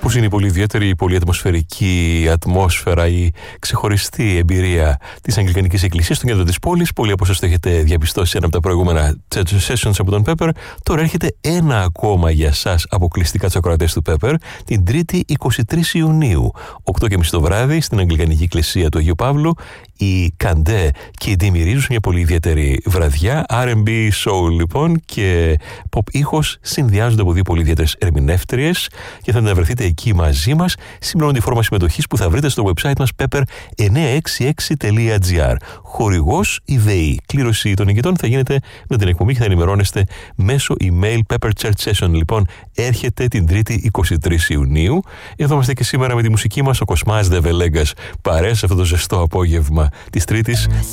Κάπως είναι η πολύ ιδιαίτερη, η πολύ ατμοσφαιρική ατμόσφαιρα, η ξεχωριστή εμπειρία της Αγγλικανικής Εκκλησίας στο κέντρο της πόλης. Πολλοί από εσάς το έχετε διαπιστώσει σε ένα από τα προηγούμενα sessions από τον Pepper. Τώρα έρχεται ένα ακόμα για σας αποκλειστικά τους ακροατές του Pepper, την 3η 23 Ιουνίου, 8:30 το βράδυ, στην Αγγλικανική Εκκλησία του Αγίου Παύλου. Η Καντέ και η Ντί μυρίζουν μια πολύ ιδιαίτερη βραδιά. R&B, soul λοιπόν και pop ήχος συνδυάζονται από δύο πολύ ιδιαίτερες ερμηνεύτριες και θα βρεθείτε εκεί μαζί μας. Συμπληρώνω τη φόρμα συμμετοχής που θα βρείτε στο website μας pepper966.gr. Χορηγός η ΔΕΗ. Κλήρωση των νικητών θα γίνεται με την εκπομπή και θα ενημερώνεστε μέσω email. Pepper Church Session λοιπόν έρχεται την 3η 23 Ιουνίου. Εδώ είμαστε και σήμερα με τη μουσική μας, ο Κοσμάς Δεβελέγκας, παρέα σε αυτό το ζεστό απόγευμα της Τρίτης.